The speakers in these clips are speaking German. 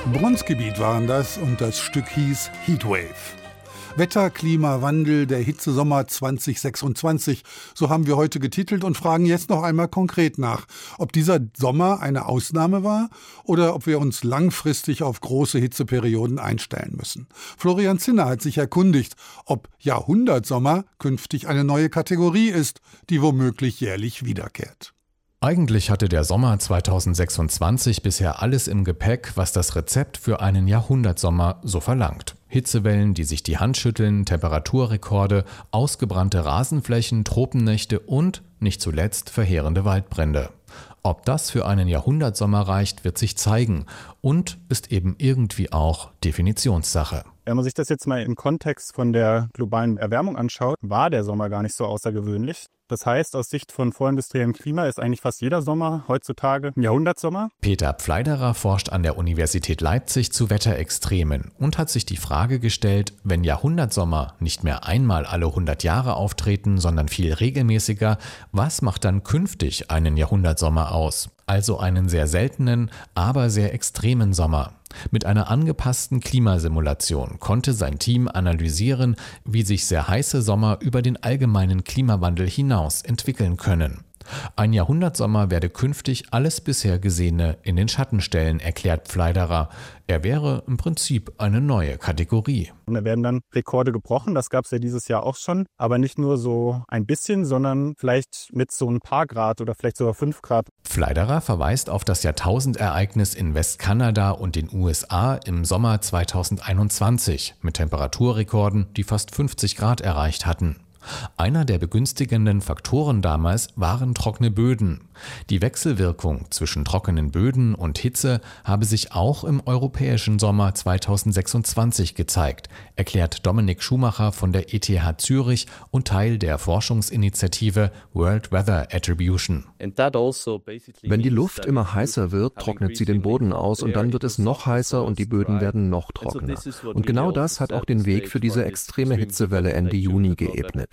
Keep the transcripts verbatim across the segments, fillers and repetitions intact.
Bronzgebiet waren das und das Stück hieß Heatwave. Wetter, Klimawandel, der Hitzesommer zwanzig sechsundzwanzig, so haben wir heute getitelt und fragen jetzt noch einmal konkret nach, ob dieser Sommer eine Ausnahme war oder ob wir uns langfristig auf große Hitzeperioden einstellen müssen. Florian Zinner hat sich erkundigt, ob Jahrhundertsommer künftig eine neue Kategorie ist, die womöglich jährlich wiederkehrt. Eigentlich hatte der Sommer zweitausendsechsundzwanzig bisher alles im Gepäck, was das Rezept für einen Jahrhundertsommer so verlangt. Hitzewellen, die sich die Hand schütteln, Temperaturrekorde, ausgebrannte Rasenflächen, Tropennächte und, nicht zuletzt, verheerende Waldbrände. Ob das für einen Jahrhundertsommer reicht, wird sich zeigen und ist eben irgendwie auch Definitionssache. Wenn man sich das jetzt mal im Kontext von der globalen Erwärmung anschaut, war der Sommer gar nicht so außergewöhnlich. Das heißt, aus Sicht von vorindustriellem Klima ist eigentlich fast jeder Sommer heutzutage ein Jahrhundertsommer. Peter Pfleiderer forscht an der Universität Leipzig zu Wetterextremen und hat sich die Frage gestellt, wenn Jahrhundertsommer nicht mehr einmal alle hundert Jahre auftreten, sondern viel regelmäßiger, was macht dann künftig einen Jahrhundertsommer aus? Also einen sehr seltenen, aber sehr extremen Sommer. Mit einer angepassten Klimasimulation konnte sein Team analysieren, wie sich sehr heiße Sommer über den allgemeinen Klimawandel hinaus entwickeln können. Ein Jahrhundertsommer werde künftig alles bisher Gesehene in den Schatten stellen, erklärt Pfleiderer. Er wäre im Prinzip eine neue Kategorie. Und da werden dann Rekorde gebrochen, das gab es ja dieses Jahr auch schon, aber nicht nur so ein bisschen, sondern vielleicht mit so ein paar Grad oder vielleicht sogar fünf Grad. Pfleiderer verweist auf das Jahrtausendereignis in Westkanada und den U S A im Sommer zweitausendeinundzwanzig mit Temperaturrekorden, die fast fünfzig Grad erreicht hatten. Einer der begünstigenden Faktoren damals waren trockene Böden. Die Wechselwirkung zwischen trockenen Böden und Hitze habe sich auch im europäischen Sommer zweitausendsechsundzwanzig gezeigt, erklärt Dominik Schumacher von der E T H Zürich und Teil der Forschungsinitiative World Weather Attribution. Wenn die Luft immer heißer wird, trocknet sie den Boden aus und dann wird es noch heißer und die Böden werden noch trockener. Und genau das hat auch den Weg für diese extreme Hitzewelle Ende Juni geebnet.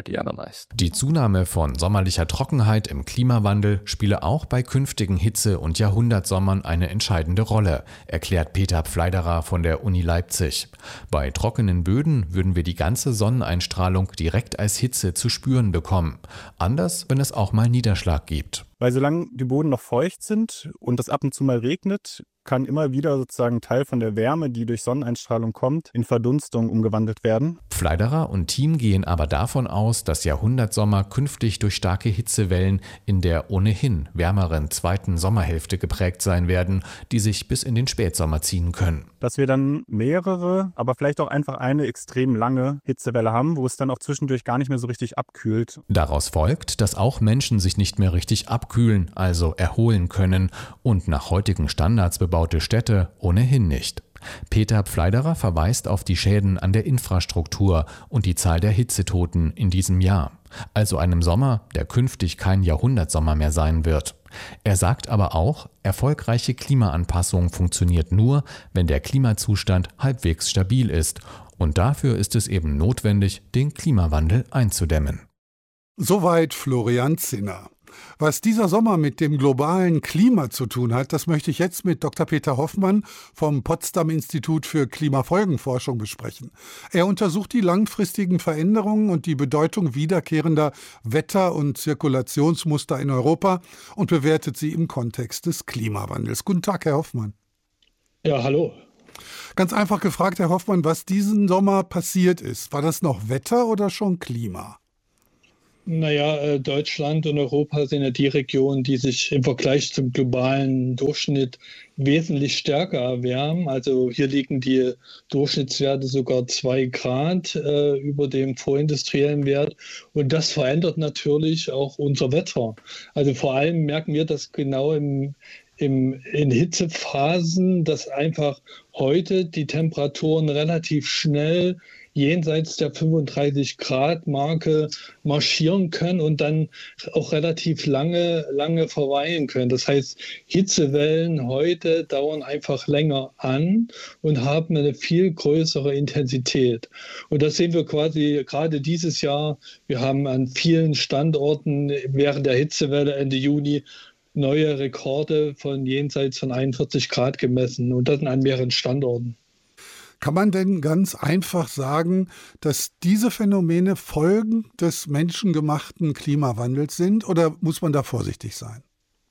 Die Zunahme von sommerlicher Trockenheit im Klimawandel spiele auch bei künftigen Hitze- und Jahrhundertsommern eine entscheidende Rolle, erklärt Peter Pfleiderer von der Uni Leipzig. Bei trockenen Böden würden wir die ganze Sonneneinstrahlung direkt als Hitze zu spüren bekommen. Anders, wenn es auch mal Niederschlag gibt. Weil solange die Boden noch feucht sind und es ab und zu mal regnet, kann immer wieder sozusagen Teil von der Wärme, die durch Sonneneinstrahlung kommt, in Verdunstung umgewandelt werden. Pfleiderer und Team gehen aber davon aus, dass Jahrhundertsommer künftig durch starke Hitzewellen in der ohnehin wärmeren zweiten Sommerhälfte geprägt sein werden, die sich bis in den Spätsommer ziehen können. Dass wir dann mehrere, aber vielleicht auch einfach eine extrem lange Hitzewelle haben, wo es dann auch zwischendurch gar nicht mehr so richtig abkühlt. Daraus folgt, dass auch Menschen sich nicht mehr richtig abkühlen, also erholen können und nach heutigen Standards bebaute Städte ohnehin nicht. Peter Pfleiderer verweist auf die Schäden an der Infrastruktur und die Zahl der Hitzetoten in diesem Jahr. Also einem Sommer, der künftig kein Jahrhundertsommer mehr sein wird. Er sagt aber auch, erfolgreiche Klimaanpassung funktioniert nur, wenn der Klimazustand halbwegs stabil ist. Und dafür ist es eben notwendig, den Klimawandel einzudämmen. Soweit Florian Zinner. Was dieser Sommer mit dem globalen Klima zu tun hat, das möchte ich jetzt mit Doktor Peter Hoffmann vom Potsdam Institut für Klimafolgenforschung besprechen. Er untersucht die langfristigen Veränderungen und die Bedeutung wiederkehrender Wetter- und Zirkulationsmuster in Europa und bewertet sie im Kontext des Klimawandels. Guten Tag, Herr Hoffmann. Ja, hallo. Ganz einfach gefragt, Herr Hoffmann, was diesen Sommer passiert ist. War das noch Wetter oder schon Klima? Naja, Deutschland und Europa sind ja die Regionen, die sich im Vergleich zum globalen Durchschnitt wesentlich stärker erwärmen. Also hier liegen die Durchschnittswerte sogar zwei Grad äh, über dem vorindustriellen Wert. Und das verändert natürlich auch unser Wetter. Also vor allem merken wir das genau im Im, in Hitzephasen, dass einfach heute die Temperaturen relativ schnell jenseits der fünfunddreißig Grad Marke marschieren können und dann auch relativ lange, lange verweilen können. Das heißt, Hitzewellen heute dauern einfach länger an und haben eine viel größere Intensität. Und das sehen wir quasi gerade dieses Jahr. Wir haben an vielen Standorten während der Hitzewelle Ende Juni neue Rekorde von jenseits von einundvierzig Grad gemessen und das an mehreren Standorten. Kann man denn ganz einfach sagen, dass diese Phänomene Folgen des menschengemachten Klimawandels sind oder muss man da vorsichtig sein?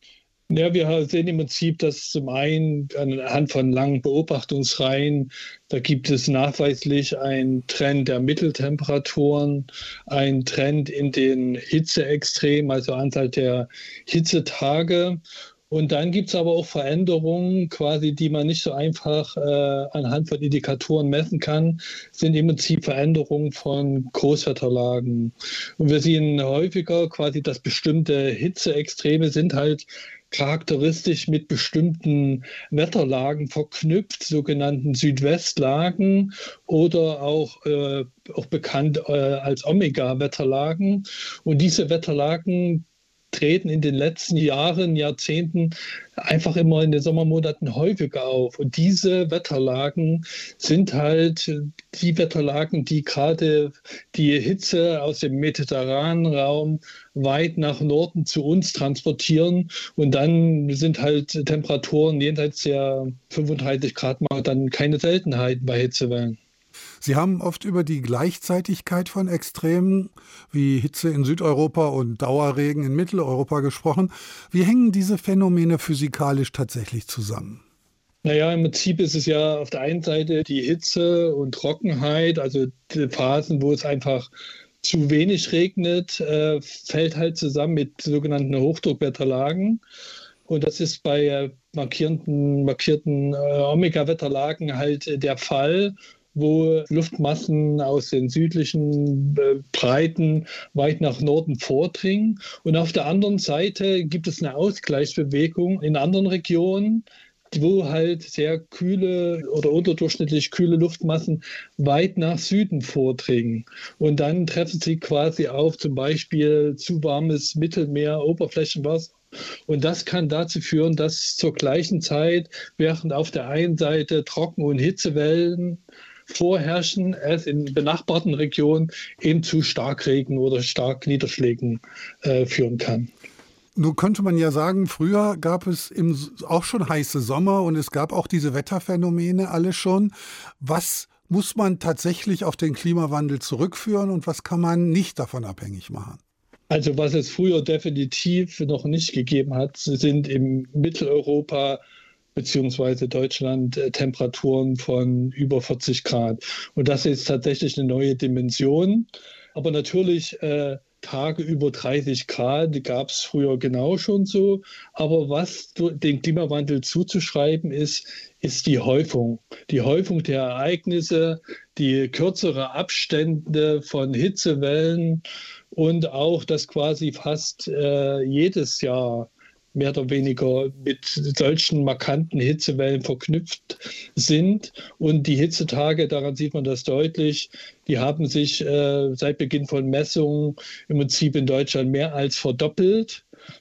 Ja, wir sehen im Prinzip, dass zum einen anhand von langen Beobachtungsreihen, da gibt es nachweislich einen Trend der Mitteltemperaturen, einen Trend in den Hitzeextremen, also Anzahl der Hitzetage. Und dann gibt es aber auch Veränderungen, quasi, die man nicht so einfach äh, anhand von Indikatoren messen kann, sind im Prinzip Veränderungen von Großwetterlagen. Und wir sehen häufiger quasi, dass bestimmte Hitzeextreme sind halt charakteristisch mit bestimmten Wetterlagen verknüpft, sogenannten Südwestlagen oder auch, äh, auch bekannt äh, als Omega-Wetterlagen. Und diese Wetterlagen treten in den letzten Jahren, Jahrzehnten einfach immer in den Sommermonaten häufiger auf. Und diese Wetterlagen sind halt die Wetterlagen, die gerade die Hitze aus dem mediterranen Raum weit nach Norden zu uns transportieren. Und dann sind halt Temperaturen jenseits der fünfunddreißig Grad mal dann keine Seltenheiten bei Hitzewellen. Sie haben oft über die Gleichzeitigkeit von Extremen wie Hitze in Südeuropa und Dauerregen in Mitteleuropa gesprochen. Wie hängen diese Phänomene physikalisch tatsächlich zusammen? Naja, im Prinzip ist es ja auf der einen Seite die Hitze und Trockenheit, also die Phasen, wo es einfach zu wenig regnet, äh, fällt halt zusammen mit sogenannten Hochdruckwetterlagen. Und das ist bei markierten, markierten äh, Omega-Wetterlagen halt der Fall, wo Luftmassen aus den südlichen äh, Breiten weit nach Norden vordringen. Und auf der anderen Seite gibt es eine Ausgleichsbewegung in anderen Regionen, wo halt sehr kühle oder unterdurchschnittlich kühle Luftmassen weit nach Süden vordringen. Und dann treffen sie quasi auf zum Beispiel zu warmes Mittelmeer, Oberflächenwasser. Und das kann dazu führen, dass zur gleichen Zeit, während auf der einen Seite Trocken- und Hitzewellen vorherrschen, es in benachbarten Regionen eben zu Starkregen oder Starkniederschlägen äh, führen kann. Nun könnte man ja sagen, früher gab es im, auch schon heiße Sommer und es gab auch diese Wetterphänomene alle schon. Was muss man tatsächlich auf den Klimawandel zurückführen und was kann man nicht davon abhängig machen? Also was es früher definitiv noch nicht gegeben hat, sind in Mitteleuropa beziehungsweise Deutschland äh, Temperaturen von über vierzig Grad. Und das ist tatsächlich eine neue Dimension. Aber natürlich äh, Tage über dreißig Grad gab es früher genau schon so. Aber was dem Klimawandel zuzuschreiben ist, ist die Häufung. Die Häufung der Ereignisse, die kürzere Abstände von Hitzewellen und auch, dass quasi fast äh, jedes Jahr mehr oder weniger mit solchen markanten Hitzewellen verknüpft sind. Und die Hitzetage, daran sieht man das deutlich, die haben sich äh, seit Beginn von Messungen im Prinzip in Deutschland mehr als verdoppelt.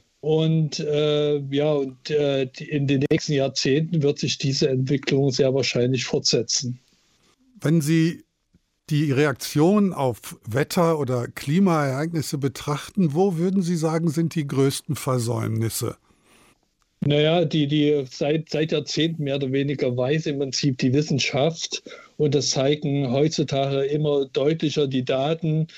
Und äh, ja, und äh, in den nächsten Jahrzehnten wird sich diese Entwicklung sehr wahrscheinlich fortsetzen. Wenn Sie die Reaktion auf Wetter- oder Klimaereignisse betrachten, wo würden Sie sagen, sind die größten Versäumnisse? Naja, die, die seit, seit Jahrzehnten mehr oder weniger weiß im Prinzip die Wissenschaft und das zeigen heutzutage immer deutlicher die Daten,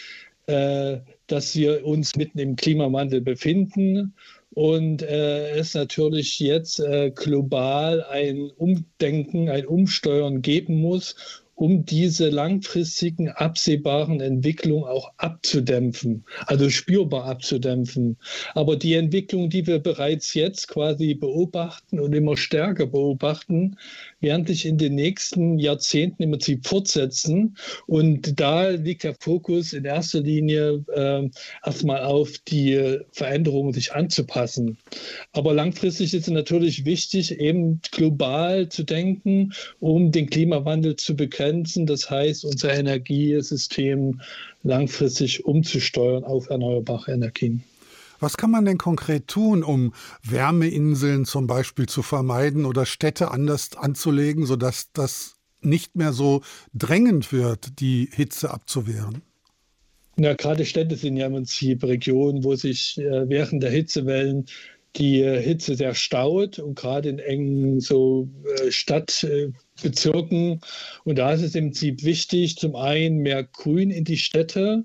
äh, dass wir uns mitten im Klimawandel befinden und äh, es natürlich jetzt äh, global ein Umdenken, ein Umsteuern geben muss, um diese langfristigen, absehbaren Entwicklungen auch abzudämpfen, also spürbar abzudämpfen. Aber die Entwicklung, die wir bereits jetzt quasi beobachten und immer stärker beobachten, werden sich in den nächsten Jahrzehnten im Prinzip fortsetzen. Und da liegt der Fokus in erster Linie äh, erstmal auf die Veränderungen, sich anzupassen. Aber langfristig ist es natürlich wichtig, eben global zu denken, um den Klimawandel zu begrenzen. Das heißt, unser Energiesystem langfristig umzusteuern auf erneuerbare Energien. Was kann man denn konkret tun, um Wärmeinseln zum Beispiel zu vermeiden oder Städte anders anzulegen, sodass das nicht mehr so drängend wird, die Hitze abzuwehren? Ja, gerade Städte sind ja im Prinzip Regionen, wo sich äh, während der Hitzewellen die Hitze sehr staut und gerade in engen so Stadtbezirken. Und da ist es im Prinzip wichtig, zum einen mehr Grün in die Städte.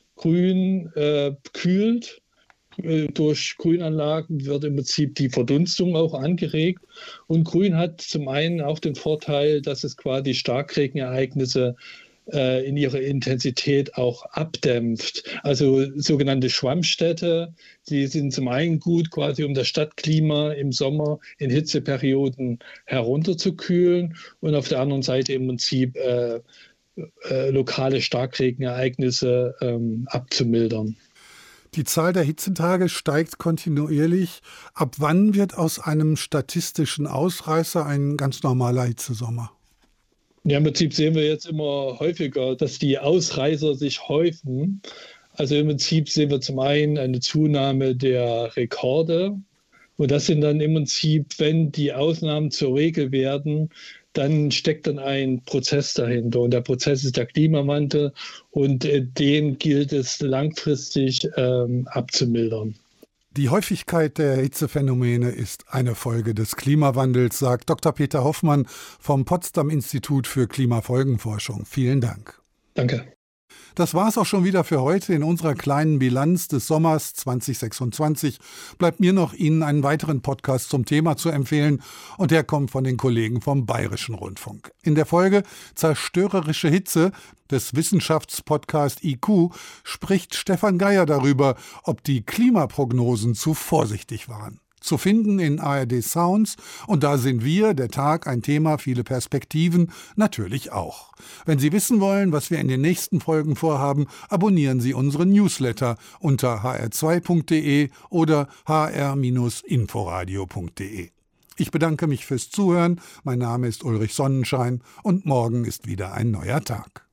Grün äh, kühlt. Durch Grünanlagen wird im Prinzip die Verdunstung auch angeregt. Und Grün hat zum einen auch den Vorteil, dass es quasi Starkregenereignisse äh, in ihrer Intensität auch abdämpft. Also sogenannte Schwammstädte, die sind zum einen gut, quasi um das Stadtklima im Sommer in Hitzeperioden herunterzukühlen und auf der anderen Seite im Prinzip äh, äh, lokale Starkregenereignisse ähm, abzumildern. Die Zahl der Hitzetage steigt kontinuierlich. Ab wann wird aus einem statistischen Ausreißer ein ganz normaler Hitzesommer? Ja, im Prinzip sehen wir jetzt immer häufiger, dass die Ausreißer sich häufen. Also im Prinzip sehen wir zum einen eine Zunahme der Rekorde. Und das sind dann im Prinzip, wenn die Ausnahmen zur Regel werden, dann steckt dann ein Prozess dahinter. Und der Prozess ist der Klimawandel und äh, den gilt es langfristig ähm, abzumildern. Die Häufigkeit der Hitzephänomene ist eine Folge des Klimawandels, sagt Doktor Peter Hoffmann vom Potsdam Institut für Klimafolgenforschung. Vielen Dank. Danke. Das war's auch schon wieder für heute in unserer kleinen Bilanz des Sommers zwanzig sechsundzwanzig. Bleibt mir noch, Ihnen einen weiteren Podcast zum Thema zu empfehlen und der kommt von den Kollegen vom Bayerischen Rundfunk. In der Folge Zerstörerische Hitze des Wissenschaftspodcast I Q spricht Stefan Geier darüber, ob die Klimaprognosen zu vorsichtig waren. Zu finden in A R D Sounds und da sind wir, der Tag, ein Thema, viele Perspektiven, natürlich auch. Wenn Sie wissen wollen, was wir in den nächsten Folgen vorhaben, abonnieren Sie unseren Newsletter unter h r zwei punkt d e oder h r inforadio punkt d e. Ich bedanke mich fürs Zuhören, mein Name ist Ulrich Sonnenschein und morgen ist wieder ein neuer Tag.